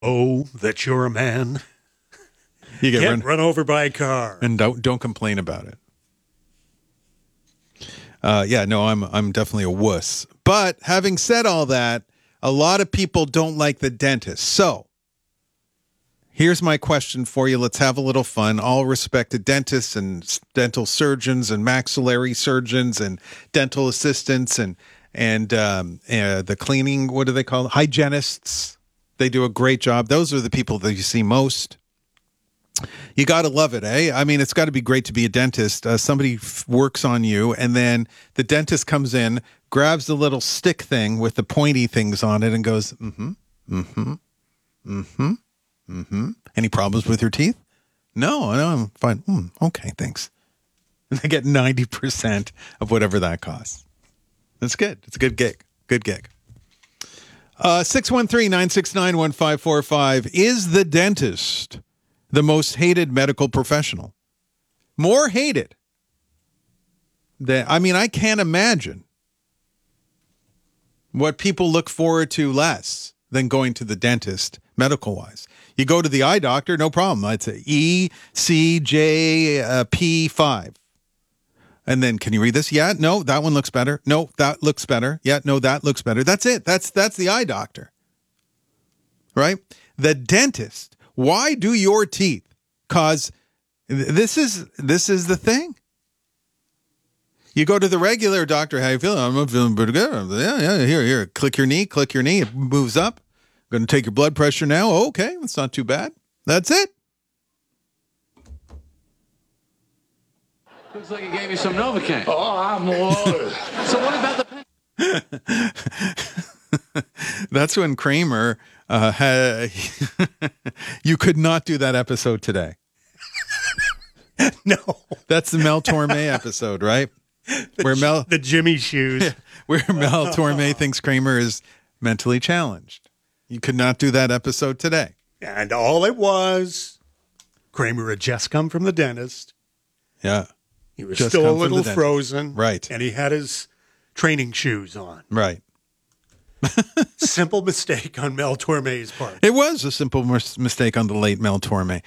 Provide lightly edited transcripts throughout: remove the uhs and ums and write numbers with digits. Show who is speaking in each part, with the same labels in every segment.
Speaker 1: Oh, that you're a man.
Speaker 2: You
Speaker 1: Get run over by a car.
Speaker 2: And don't complain about it. I'm definitely a wuss. But having said all that, a lot of people don't like the dentist. So here's my question for you. Let's have a little fun. All respect to dentists and dental surgeons and maxillary surgeons and dental assistants and the cleaning, what do they call it? Hygienists. They do a great job. Those are the people that you see most. You got to love it, eh? I mean, it's got to be great to be a dentist. Somebody works on you, and then the dentist comes in, grabs the little stick thing with the pointy things on it and goes, Any problems with your teeth? No, I'm fine. Okay, thanks. And they get 90% of whatever that costs. That's good. It's a good gig. Good gig. 613-969-1545. Is the dentist the most hated medical professional? More hated. I can't imagine what people look forward to less than going to the dentist medical-wise. You go to the eye doctor, no problem. It's ECJP5. And then, can you read this? Yeah, no, that one looks better. No, that looks better. Yeah, no, that looks better. That's it. That's the eye doctor. Right? The dentist. Why do your teeth cause this is the thing. You go to the regular doctor, how you feeling? I'm feeling pretty good. Yeah, here. Click your knee. It moves up. I'm going to take your blood pressure now. Oh, okay, that's not too bad. That's it.
Speaker 3: Looks like he gave you some Novocaine.
Speaker 4: Oh, I'm loaded.
Speaker 3: So what about the
Speaker 2: That's when Kramer you could not do that episode today.
Speaker 1: No.
Speaker 2: That's the Mel Torme episode, right?
Speaker 1: The Jimmy shoes.
Speaker 2: Where Mel Torme thinks Kramer is mentally challenged. You could not do that episode today.
Speaker 1: And all it was, Kramer had just come from the dentist.
Speaker 2: Yeah.
Speaker 1: He was still a little frozen.
Speaker 2: Right.
Speaker 1: And he had his training shoes on.
Speaker 2: Right.
Speaker 1: Simple mistake on Mel Torme's part.
Speaker 2: It was a simple mistake on the late Mel Torme.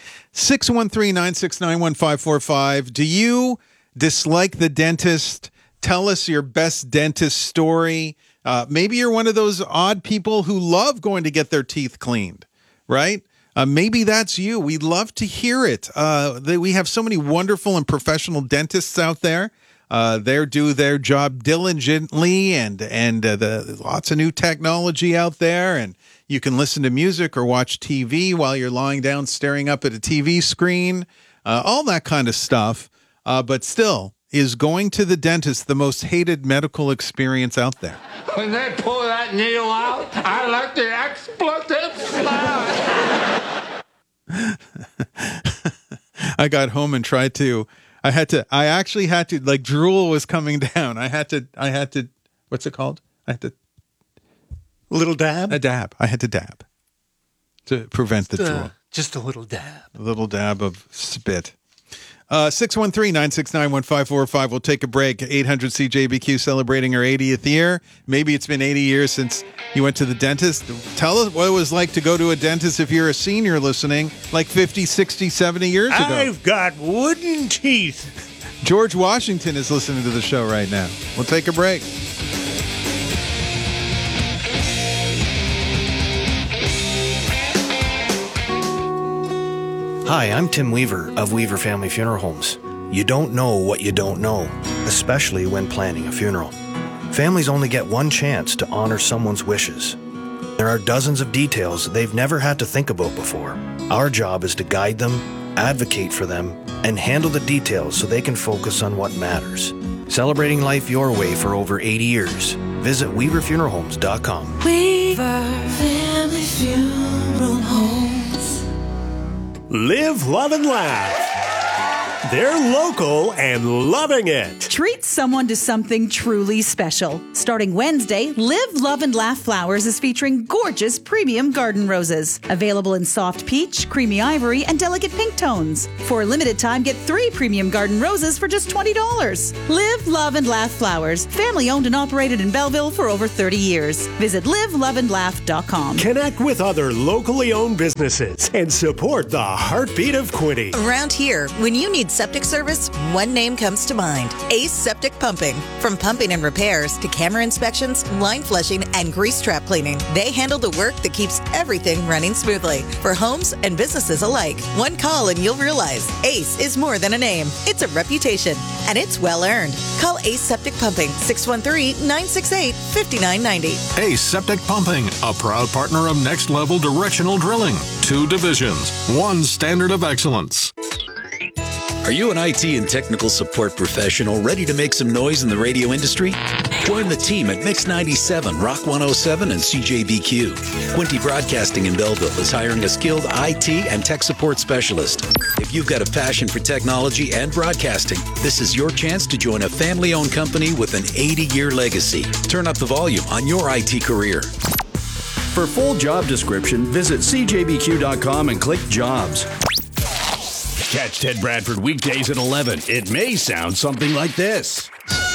Speaker 2: 613-969-1545. Do you dislike the dentist? Tell us your best dentist story. Maybe you're one of those odd people who love going to get their teeth cleaned, right? Maybe that's you. We'd love to hear it. We have so many wonderful and professional dentists out there. They do their job diligently, and lots of new technology out there. And you can listen to music or watch TV while you're lying down staring up at a TV screen, all that kind of stuff. But still, is going to the dentist the most hated medical experience out there?
Speaker 4: When they pull that needle out, I like the expletive sound.
Speaker 2: I got home and I actually had to, like, drool was coming down. I had to, what's it called?
Speaker 1: Little dab?
Speaker 2: A dab. I had to dab to prevent the drool.
Speaker 1: Just a little dab.
Speaker 2: A little dab of spit. 613-969-1545. We'll take a break. 800-CJBQ celebrating our 80th year. Maybe it's been 80 years since you went to the dentist. Tell us what it was like to go to a dentist if you're a senior listening, like 50, 60, 70 years ago.
Speaker 1: I've got wooden teeth.
Speaker 2: George Washington is listening to the show right now. We'll take a break.
Speaker 5: Hi, I'm Tim Weaver of Weaver Family Funeral Homes. You don't know what you don't know, especially when planning a funeral. Families only get one chance to honor someone's wishes. There are dozens of details they've never had to think about before. Our job is to guide them, advocate for them, and handle the details so they can focus on what matters. Celebrating life your way for over 80 years. Visit WeaverFuneralHomes.com.
Speaker 6: Weaver Family Funeral Homes.
Speaker 1: Live, love, and laugh.
Speaker 7: They're local and loving it.
Speaker 8: Treat someone to something truly special. Starting Wednesday, Live, Love, and Laugh Flowers is featuring gorgeous premium garden roses. Available in soft peach, creamy ivory, and delicate pink tones. For a limited time, get 3 premium garden roses for just $20. Live, Love, and Laugh Flowers. Family owned and operated in Belleville for over 30 years. Visit liveloveandlaugh.com.
Speaker 7: Connect with other locally owned businesses and support the heartbeat of Quinte.
Speaker 9: Around here, when you need septic service, one name comes to mind: Ace Septic Pumping. From pumping and repairs to camera inspections, line flushing, and grease trap cleaning, they handle the work that keeps everything running smoothly for homes and businesses alike. One call and you'll realize Ace is more than a name. It's a reputation, and it's well earned. Call Ace Septic Pumping, 613-968-5990.
Speaker 10: Ace Septic Pumping, a proud partner of Next Level Directional Drilling. 2 divisions, 1 standard of excellence.
Speaker 11: Are you an IT and technical support professional ready to make some noise in the radio industry? Join the team at Mix 97, Rock 107, and CJBQ. Quinte Broadcasting in Belleville is hiring a skilled IT and tech support specialist. If you've got a passion for technology and broadcasting, this is your chance to join a family-owned company with an 80-year legacy. Turn up the volume on your IT career.
Speaker 12: For full job description, visit cjbq.com and click Jobs.
Speaker 13: Catch Ted Bradford weekdays at 11. It may sound something like this.